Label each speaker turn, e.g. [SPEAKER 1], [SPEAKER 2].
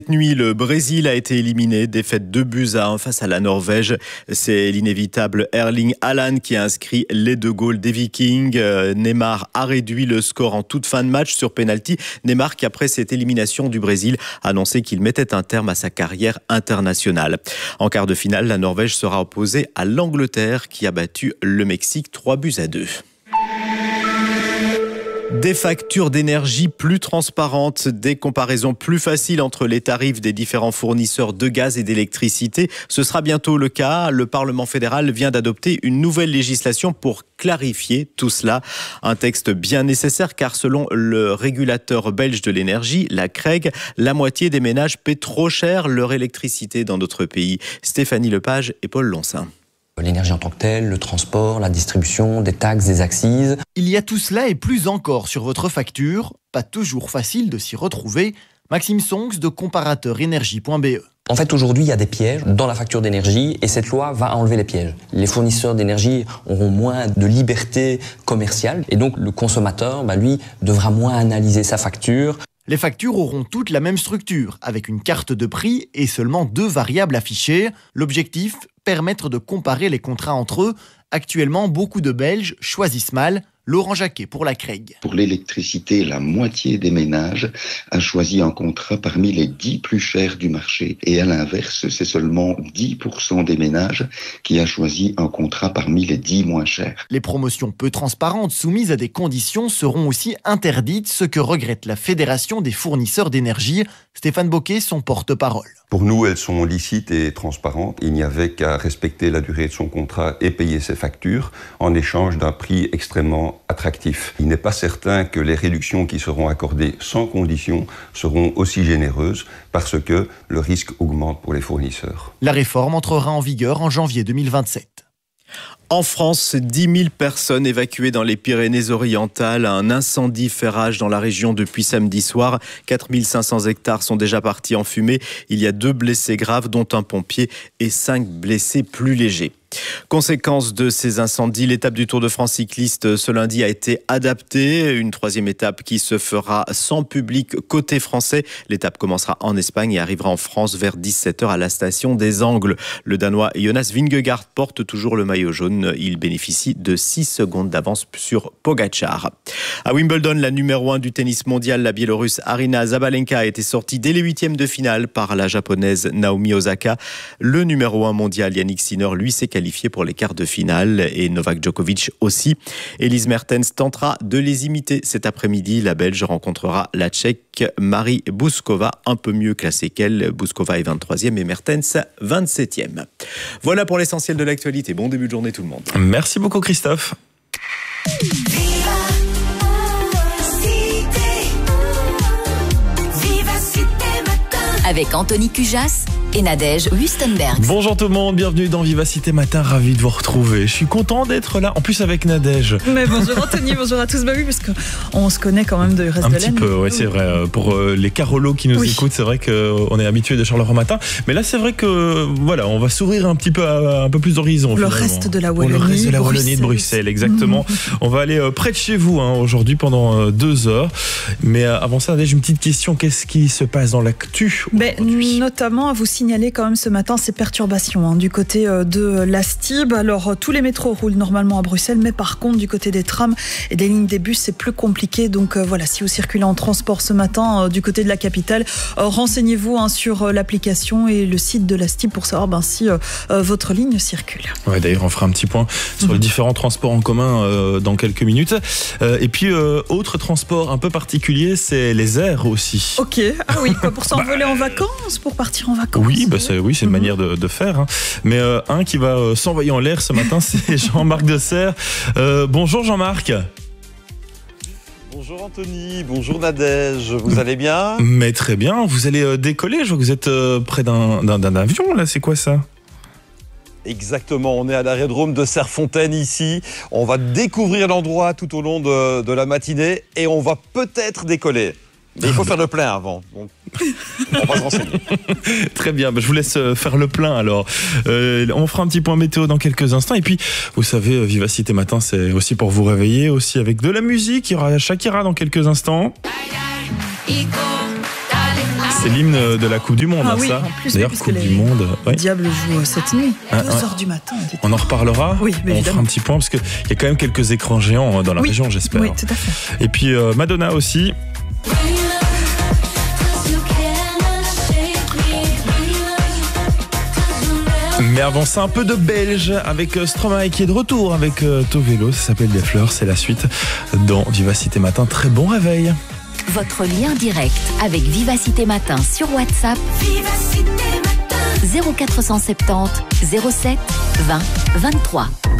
[SPEAKER 1] Cette nuit, le Brésil a été éliminé, défaite 2-1 face à la Norvège. C'est l'inévitable Erling Haaland qui a inscrit les 2 goals des Vikings. Neymar a réduit le score en toute fin de match sur pénalty. Neymar qui, après cette élimination du Brésil, a annoncé qu'il mettait un terme à sa carrière internationale. En quart de finale, la Norvège sera opposée à l'Angleterre qui a battu le Mexique 3-2. Des factures d'énergie plus transparentes, des comparaisons plus faciles entre les tarifs des différents fournisseurs de gaz et d'électricité. Ce sera bientôt le cas. Le Parlement fédéral vient d'adopter une nouvelle législation pour clarifier tout cela. Un texte bien nécessaire car selon le régulateur belge de l'énergie, la CREG, la moitié des ménages paient trop cher leur électricité dans notre pays. Stéphanie Lepage et Paul Lonsin.
[SPEAKER 2] L'énergie en tant que telle, le transport, la distribution, des taxes, des accises.
[SPEAKER 3] Il y a tout cela et plus encore sur votre facture. Pas toujours facile de s'y retrouver. Maxime Songs de comparateurEnergie.be.
[SPEAKER 2] En fait, aujourd'hui, il y a des pièges dans la facture d'énergie et cette loi va enlever les pièges. Les fournisseurs d'énergie auront moins de liberté commerciale et donc le consommateur, lui, devra moins analyser sa facture.
[SPEAKER 3] Les factures auront toutes la même structure, avec une carte de prix et seulement 2 variables affichées. L'objectif, permettre de comparer les contrats entre eux. Actuellement, beaucoup de Belges choisissent mal. Laurent Jacquet pour la CREG.
[SPEAKER 4] Pour l'électricité, la moitié des ménages a choisi un contrat parmi les 10 plus chers du marché. Et à l'inverse, c'est seulement 10% des ménages qui a choisi un contrat parmi les 10 moins chers.
[SPEAKER 3] Les promotions peu transparentes soumises à des conditions seront aussi interdites, ce que regrette la Fédération des fournisseurs d'énergie. Stéphane Bocquet, son porte-parole.
[SPEAKER 5] Pour nous, elles sont licites et transparentes. Il n'y avait qu'à respecter la durée de son contrat et payer ses factures en échange d'un prix extrêmement attractif. Il n'est pas certain que les réductions qui seront accordées sans condition seront aussi généreuses parce que le risque augmente pour les fournisseurs.
[SPEAKER 3] La réforme entrera en vigueur en janvier 2027.
[SPEAKER 1] En France, 10 000 personnes évacuées dans les Pyrénées-Orientales. Un incendie fait rage dans la région depuis samedi soir. 4 500 hectares sont déjà partis en fumée. Il y a 2 blessés graves, dont un pompier, et 5 blessés plus légers. Conséquence de ces incendies, l'étape du Tour de France cycliste ce lundi a été adaptée. Une 3e étape qui se fera sans public côté français. L'étape commencera en Espagne et arrivera en France vers 17h à la station des Angles. Le Danois Jonas Vingegaard porte toujours le maillot jaune. Il bénéficie de 6 secondes d'avance sur Pogačar. À Wimbledon, la numéro 1 du tennis mondial, la Biélorusse Aryna Sabalenka, a été sortie dès les 8e de finale par la japonaise Naomi Osaka. Le numéro 1 mondial Yannick Sinner, lui, s'est qualifié pour les quarts de finale et Novak Djokovic aussi. Elise Mertens tentera de les imiter cet après-midi. La Belge rencontrera la Tchèque Marie Bouskova, un peu mieux classée qu'elle. Bouskova est 23e et Mertens 27e. Voilà pour l'essentiel de l'actualité. Bon début de journée tout le monde.
[SPEAKER 6] Merci beaucoup Christophe.
[SPEAKER 7] Avec Anthony Cujas et Nadège Wustenberg.
[SPEAKER 6] Bonjour tout le monde, bienvenue dans Vivacité Matin, ravi de vous retrouver. Je suis content d'être là, en plus avec Nadège.
[SPEAKER 8] Mais bonjour Anthony, bonjour à tous. Bah oui, parce qu'on se connaît quand même de reste de l'année.
[SPEAKER 6] Un petit peu, oui, c'est vrai. Pour les Carolos qui nous écoutent, c'est vrai qu'on est habitués de Charleroi Matin. Mais là, c'est vrai que voilà, on va s'ouvrir un petit peu à un peu plus d'horizon.
[SPEAKER 8] Le reste de la Wallonie.
[SPEAKER 6] Le reste de la Wallonie de Bruxelles, exactement. On va aller près de chez vous aujourd'hui pendant 2 heures. Mais avant ça, Nadège, une petite question. Qu'est-ce qui se passe dans l'actu aujourd'hui ?
[SPEAKER 8] Notamment à vous signaler quand même ce matin ces perturbations du côté de la Stib. Alors tous les métros roulent normalement à Bruxelles, mais par contre du côté des trams et des lignes des bus c'est plus compliqué. Donc voilà, si vous circulez en transport ce matin du côté de la capitale, renseignez-vous sur l'application et le site de la Stib pour savoir si votre ligne circule.
[SPEAKER 6] Ouais, d'ailleurs on fera un petit point sur les différents transports en commun dans quelques minutes. Et puis autre transport un peu particulier, c'est les airs aussi.
[SPEAKER 8] Ok, ah oui, quoi, pour s'envoler en vacances, pour partir en vacances.
[SPEAKER 6] Oui, c'est une manière de faire. Mais un qui va s'envoyer en l'air ce matin, c'est Jean-Marc Desserre. Bonjour Jean-Marc.
[SPEAKER 9] Bonjour Anthony, bonjour Nadège, vous allez bien ?
[SPEAKER 6] Mais très bien, vous allez décoller, je vois que vous êtes près d'un avion là, c'est quoi ça ?
[SPEAKER 9] Exactement, on est à l'aérodrome de Serfontaine ici. On va découvrir l'endroit tout au long de la matinée et on va peut-être décoller. Mais il faut faire le plein avant. Donc, on va se renseigner.
[SPEAKER 6] Très bien, je vous laisse faire le plein alors. On fera un petit point météo dans quelques instants. Et puis, vous savez, Vivacité Matin, c'est aussi pour vous réveiller, aussi avec de la musique. Il y aura Shakira dans quelques instants. C'est l'hymne de la Coupe du Monde,
[SPEAKER 8] Ah oui,
[SPEAKER 6] ça.
[SPEAKER 8] en plus,
[SPEAKER 6] D'ailleurs,
[SPEAKER 8] oui,
[SPEAKER 6] Coupe
[SPEAKER 8] puisque
[SPEAKER 6] du Monde.
[SPEAKER 8] Le Diable joue cette nuit, 2h du matin.
[SPEAKER 6] On en reparlera.
[SPEAKER 8] Oui, mais
[SPEAKER 6] on
[SPEAKER 8] évidemment.
[SPEAKER 6] fera un petit point parce qu'il y a quand même quelques écrans géants dans la région, j'espère.
[SPEAKER 8] Oui, tout à fait.
[SPEAKER 6] Et puis Madonna aussi. Mais avant ça, un peu de belge avec Stromae qui est de retour avec Tovelo. Ça s'appelle Des Fleurs. C'est la suite dans Vivacité Matin. Très bon réveil.
[SPEAKER 7] Votre lien direct avec Vivacité Matin sur WhatsApp. Vivacité Matin. 0470 07 20 23.